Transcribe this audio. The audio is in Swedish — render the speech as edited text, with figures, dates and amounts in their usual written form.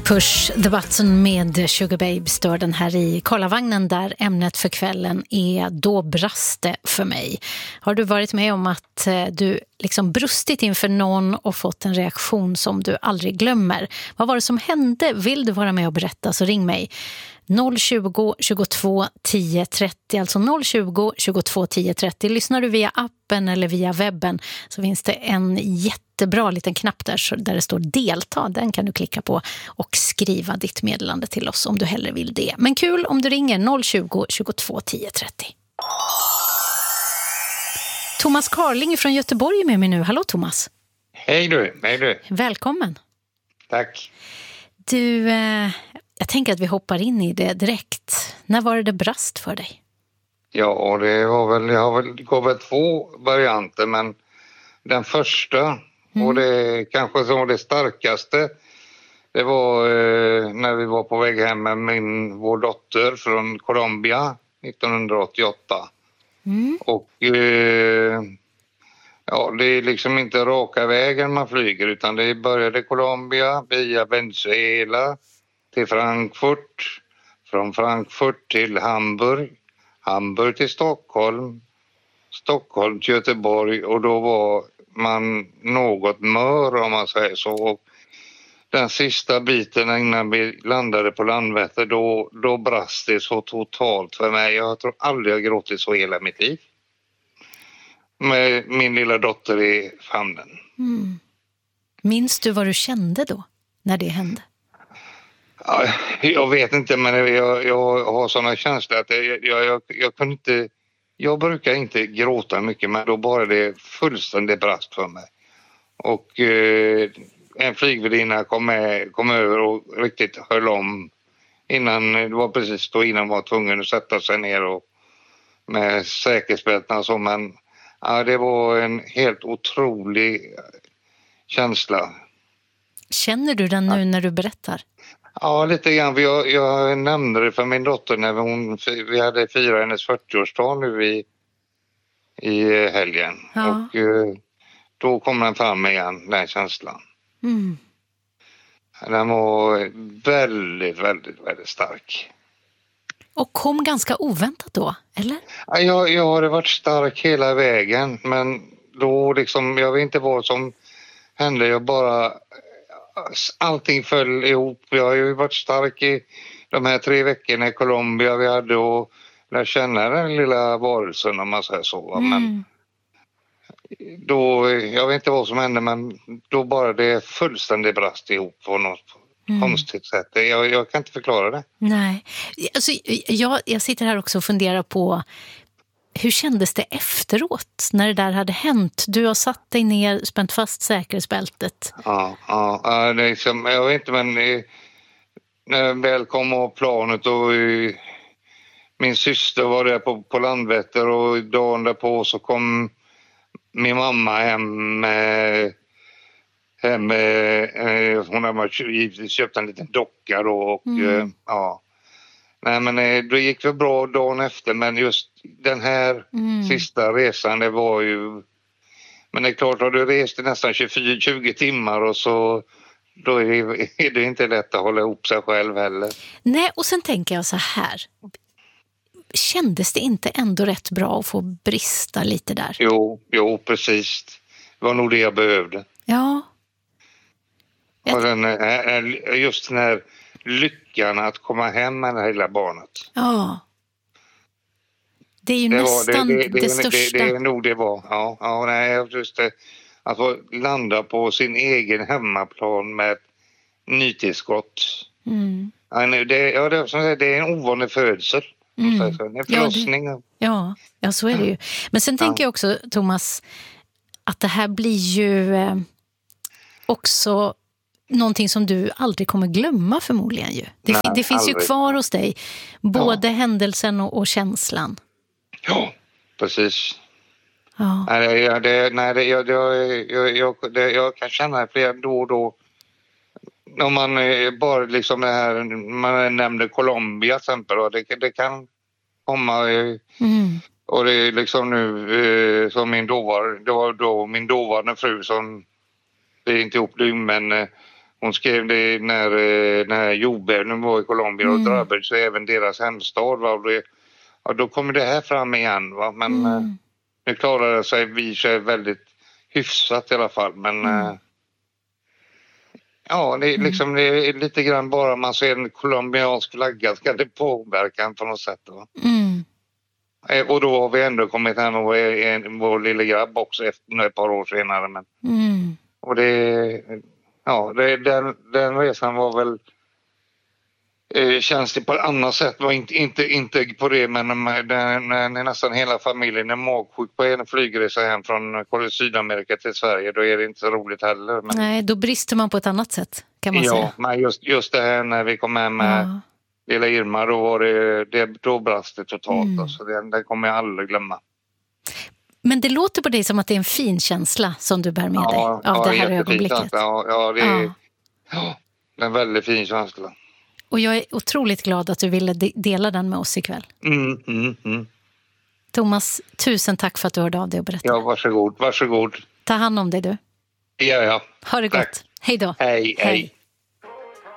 Push the button med Sugar Babe står den här i Karlavagnen där ämnet för kvällen är Då brast det för mig. Har du varit med om att du liksom brustit inför någon och fått en reaktion som du aldrig glömmer? Vad var det som hände? Vill du vara med och berätta så ring mig. 020 22 10 30, alltså 020 22 10 30. Lyssnar du via appen eller via webben så finns det en jättebra liten knapp där det står delta. Den kan du klicka på och skriva ditt meddelande till oss om du hellre vill det. Men kul om du ringer 020 22 10 30. Thomas Karling från Göteborg är med mig nu. Hallå Thomas. Hej du. Välkommen. Tack. Du, jag tänker att vi hoppar in i det direkt. När var det brast för dig? Ja, det gav väl två varianter, men den första och det kanske som var det starkaste, det var när vi var på väg hem med vår dotter från Colombia 1988. Och ja, det är liksom inte raka vägen man flyger, utan det började Colombia via Venezuela till Frankfurt, från Frankfurt till Hamburg, Hamburg till Stockholm, Stockholm till Göteborg, och då var man något mör om man säger så. Och den sista biten innan vi landade på Landvetter, då brast det så totalt för mig. Jag tror aldrig jag gråtit så hela mitt liv. Med min lilla dotter i famnen. Minns du vad du kände då när det hände? Ja, jag vet inte, men jag har sådana känslor att jag kunde inte. Jag brukar inte gråta mycket, men då bara det fullständigt brast för mig. Och en flygvärdinna kom över och riktigt höll om innan. Det var precis då innan var tvungen att sätta sig ner och med säkerhetsbälten och så, men ja, det var en helt otrolig känsla. Känner du den nu när du berättar? Ja, lite grann. Jag nämnde det för min dotter när vi hade firat hennes 40-årsdag nu i helgen. Ja. Och då kom den fram igen, den känslan. Den var väldigt, väldigt, väldigt stark. Och kom ganska oväntat då, eller? Jag hade varit stark hela vägen, men då liksom, jag vet inte vad som hände. Allting föll ihop. Jag har ju varit stark i de här 3 veckorna i Colombia vi hade och lär känna den lilla varelsen om man säger så. Men då, jag vet inte vad som hände, men då bara det fullständigt brast ihop på något konstigt sätt. Jag kan inte förklara det. Nej, alltså, jag sitter här också och funderar på hur kändes det efteråt när det där hade hänt? Du har satt dig ner, spänt fast säkerhetsbältet. Ja, det är som, jag vet inte, men när jag väl kom av planet och min syster var där på Landvetter och dagen därpå så kom min mamma hem hon hade givetvis köpt en liten docka då och ja. Nej, men då gick det bra dagen efter, men just den här sista resan, det var ju. Men det är klart, har du rest i nästan 20 timmar och så då är det inte lätt att hålla ihop sig själv heller. Nej, och sen tänker jag så här. Kändes det inte ändå rätt bra att få brista lite där? Jo, precis. Det var nog det jag behövde. Ja. Och just den här lyckan att komma hem med det här lilla barnet. Ja. Det är ju nästan det största. Det är nog det var. Ja, nej, just det. Att få landa på sin egen hemmaplan med ett nytillskott. Det är en ovanlig födsel. En förlossning. Ja, så är det ju. Men sen tänker jag också, Thomas, att det här blir ju också någonting som du aldrig kommer glömma förmodligen ju. Det finns ju kvar hos dig, både händelsen och känslan. Ja, precis. Ja. Jag kan känna flera då och då. Om man bara liksom det här, man nämnde Colombia till exempel, och det kan komma och det är liksom nu som det var då min dåvarande fru som det är inte ihop nu, men Hon skrev det när jordbävningen var i Colombia och drabbade så även deras hemstad. Va? Och då kommer det här fram igen. Va? Men nu klarar sig vi sig väldigt hyfsat i alla fall. Men ja, det är, liksom, det är lite grann bara man ser en colombiansk flagga ska det påverka en på något sätt. Va? Och då har vi ändå kommit hem och vår lilla grabb också efter ett par år senare. Men, och den resan var väl känns det på ett annat sätt. Var inte på det, men när nästan hela familjen är magsjuk på en flygresa hem från Sydamerika till Sverige, då är det inte så roligt heller. Men... Nej, då brister man på ett annat sätt kan man säga. Ja, men just det här när vi kom hem med lilla Irma, då brast det totalt. Alltså, det kommer jag aldrig glömma. Men det låter på dig som att det är en fin känsla som du bär med dig av det här ögonblicket. Ja, det är en väldigt fin känsla. Och jag är otroligt glad att du ville dela den med oss ikväll. Thomas, tusen tack för att du hörde av dig och berättade. Ja, varsågod. Ta hand om dig du. Ja. Ha det gott. Hej då. Hej.